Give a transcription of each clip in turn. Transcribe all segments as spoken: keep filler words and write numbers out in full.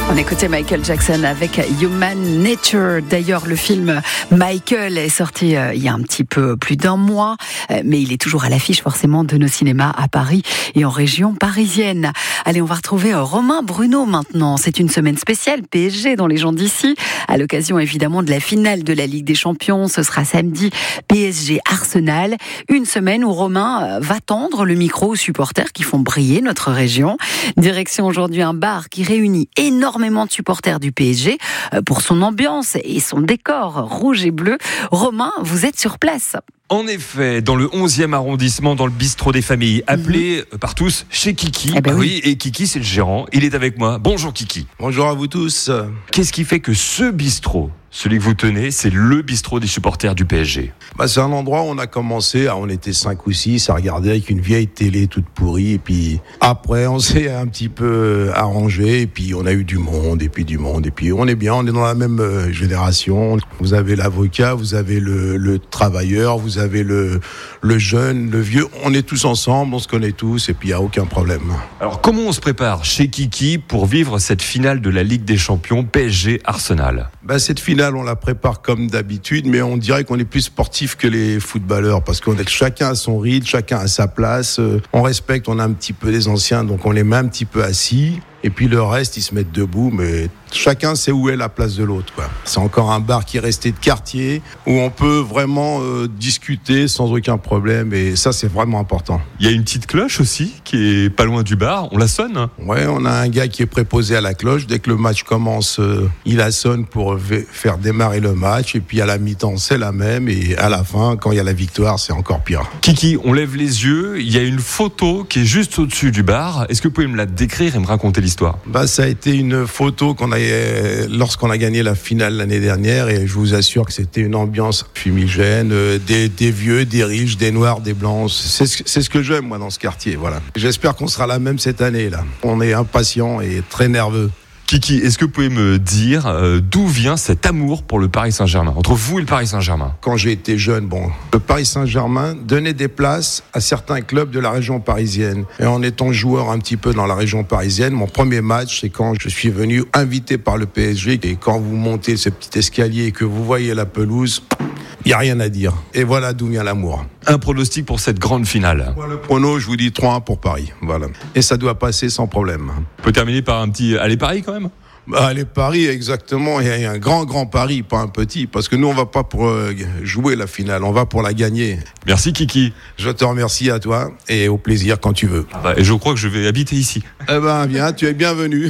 On écoutait Michael Jackson avec Human Nature. D'ailleurs, le film Michael est sorti euh, il y a un petit peu plus d'un mois, euh, mais il est toujours à l'affiche forcément de nos cinémas à Paris et en région parisienne. Allez, on va retrouver euh, Romain Bruno maintenant. C'est une semaine spéciale P S G dans les gens d'ici, à l'occasion évidemment de la finale de la Ligue des Champions. Ce sera samedi, P S G Arsenal. Une semaine où Romain euh, va tendre le micro aux supporters qui font briller notre région. Direction aujourd'hui un bar qui réunit énormément de supporters du P S G pour son ambiance et son décor rouge et bleu. Romain, vous êtes sur place. En effet, dans le onzième arrondissement, dans le bistrot des familles, appelé mmh. par tous chez Kiki. Eh ben ah oui. oui, et Kiki, c'est le gérant. Il est avec moi. Bonjour Kiki. Bonjour à vous tous. Qu'est-ce qui fait que ce bistrot, celui que vous tenez, c'est le bistrot des supporters du P S G? Bah, c'est un endroit où on a commencé, on était cinq ou six à regarder avec une vieille télé toute pourrie. Et puis après, on s'est un petit peu arrangé. Et puis on a eu du monde, et puis du monde. Et puis on est bien, on est dans la même euh, génération. Vous avez l'avocat, vous avez le, le travailleur, vous avez le, le jeune, le vieux. On est tous ensemble, on se connaît tous, et puis il n'y a aucun problème. Alors comment on se prépare chez Kiki pour vivre cette finale de la Ligue des Champions P S G Arsenal? Bah, cette finale, on la prépare comme d'habitude, mais on dirait qu'on est plus sportif que les footballeurs, parce qu'on est chacun à son rythme, chacun à sa place. Euh, on respecte, on a un petit peu les anciens, donc on les met un petit peu assis. Et puis le reste, ils se mettent debout, mais chacun sait où est la place de l'autre, quoi. C'est encore un bar qui est resté de quartier, où on peut vraiment euh, discuter sans aucun problème, et ça, c'est vraiment important. Il y a une petite cloche aussi, qui est pas loin du bar. On la sonne? Ouais, on a un gars qui est préposé à la cloche. Dès que le match commence, euh, il la sonne pour v- faire démarrer le match, et puis à la mi-temps, c'est la même, et à la fin, quand il y a la victoire, c'est encore pire. Kiki, on lève les yeux, il y a une photo qui est juste au-dessus du bar. Est-ce que vous pouvez me la décrire et me raconter l'histoire? Bah, ça a été une photo qu'on a lorsqu'on a gagné la finale l'année dernière, et je vous assure que c'était une ambiance fumigène, euh, des, des vieux, des riches, des noirs, des blancs. C'est ce, c'est ce que j'aime moi dans ce quartier. Voilà. J'espère qu'on sera la même cette année là. On est impatient et très nerveux. Kiki, est-ce que vous pouvez me dire euh, d'où vient cet amour pour le Paris Saint-Germain, entre vous et le Paris Saint-Germain? Quand j'ai été jeune, bon, le Paris Saint-Germain donnait des places à certains clubs de la région parisienne. Et en étant joueur un petit peu dans la région parisienne, mon premier match, c'est quand je suis venu invité par le P S G. Et quand vous montez ce petit escalier et que vous voyez la pelouse, il n'y a rien à dire. Et voilà d'où vient l'amour. Un pronostic pour cette grande finale? Moi, le prono, je vous dis trois un pour Paris. Voilà. Et ça doit passer sans problème. On peut terminer par un petit allez Paris quand même? Bah, les paris, exactement. Il y a un grand, grand pari, pas un petit. Parce que nous, on va pas pour euh, jouer la finale, on va pour la gagner. Merci Kiki. Je te remercie à toi et au plaisir quand tu veux. Ah bah, et je crois que je vais habiter ici. Eh ben, bien, tu es bienvenu.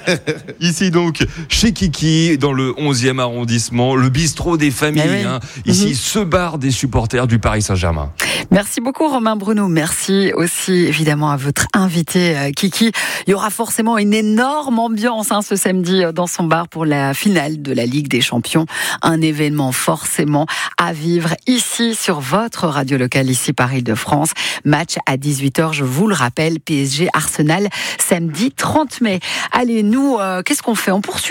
Ici donc, chez Kiki, dans le onzième arrondissement, le bistrot des familles. Ah oui. hein. Ici, Mmh. ce bar des supporters du Paris Saint-Germain. Merci beaucoup Romain Bruno. Merci aussi évidemment à votre invité euh, Kiki. Il y aura forcément une énorme ambiance hein, ce samedi dans son bar pour la finale de la Ligue des Champions. Un événement forcément à vivre ici sur votre radio locale, ici Paris-de-France. Match à dix-huit heures, je vous le rappelle, P S G Arsenal, samedi trente mai. Allez, nous, euh, qu'est-ce qu'on fait? On poursuit